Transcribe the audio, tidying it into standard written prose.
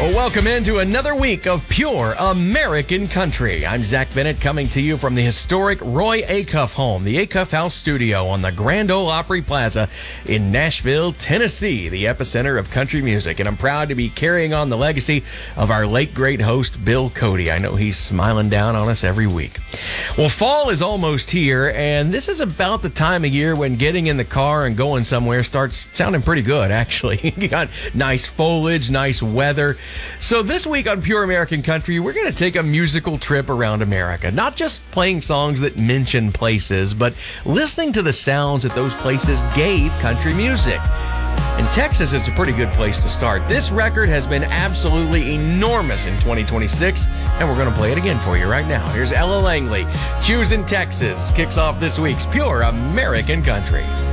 Well, welcome into another week of Pure American Country. I'm Zach Bennett coming to you from the historic Roy Acuff home, the Acuff House Studio on the Grand Ole Opry Plaza in Nashville, Tennessee, the epicenter of country music. And I'm proud to be carrying on the legacy of our late great host, Bill Cody. I know he's smiling down on us every week. Well, fall is almost here, and this is about the time of year when getting in the car and going somewhere starts sounding pretty good, actually. You got nice foliage, nice weather. So this week on Pure American Country, we're going to take a musical trip around America. Not just playing songs that mention places, but listening to the sounds that those places gave country music. And Texas is a pretty good place to start. This record has been absolutely enormous in 2026, and we're going to play it again for you right now. Here's Ella Langley, Choosing Texas, kicks off this week's Pure American Country.